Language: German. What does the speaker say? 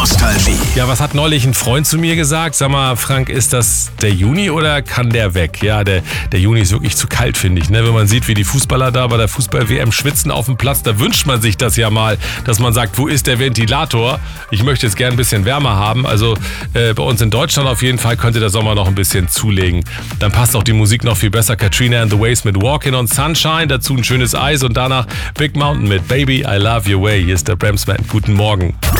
Nostalgie. Ja, was hat neulich ein Freund zu mir gesagt? Sag mal, Frank, ist das der Juni oder kann der weg? Ja, der Juni ist wirklich zu kalt, finde ich. Ne? Wenn man sieht, wie die Fußballer da bei der Fußball-WM schwitzen auf dem Platz, da wünscht man sich das ja mal, dass man sagt, wo ist der Ventilator? Ich möchte jetzt gern ein bisschen wärmer haben. Also bei uns in Deutschland auf jeden Fall könnte der Sommer noch ein bisschen zulegen. Dann passt auch die Musik noch viel besser. Katrina and the Waves mit Walking on Sunshine, dazu ein schönes Eis und danach Big Mountain mit Baby, I Love Your Way. Hier ist der Bremsman. Guten Morgen.